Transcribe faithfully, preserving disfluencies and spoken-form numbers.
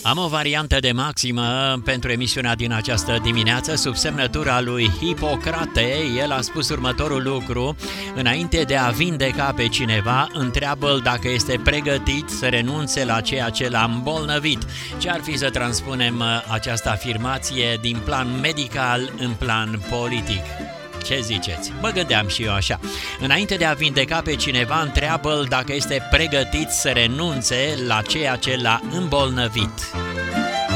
Am o variantă de maximă pentru emisiunea din această dimineață sub semnătura lui Hipocrate. El a spus următorul lucru: înainte de a vindeca pe cineva, întreabă-l dacă este pregătit să renunțe la ceea ce l-a îmbolnăvit. Ce ar fi să transpunem această afirmație din plan medical în plan politic? Ce ziceți? Mă gândeam și eu așa. Înainte de a vindeca pe cineva, întreabă-l dacă este pregătit să renunțe la ceea ce l-a îmbolnăvit.